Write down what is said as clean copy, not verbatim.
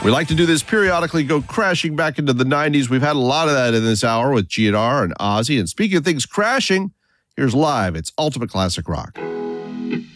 We like to do this periodically, go crashing back into the 90s. We've had a lot of that in this hour with GNR and Ozzy. And speaking of things crashing, here's Live. It's Ultimate Classic Rock.